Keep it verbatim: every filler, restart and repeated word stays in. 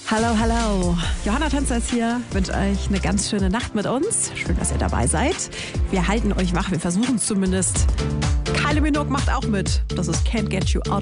Hallo, hallo. Johanna Tänzer ist hier. Ich wünsche euch eine ganz schöne Nacht mit uns. Schön, dass ihr dabei seid. Wir halten euch wach. Wir versuchen es zumindest. Kylie Minogue macht auch mit. Das ist Can't Get You Out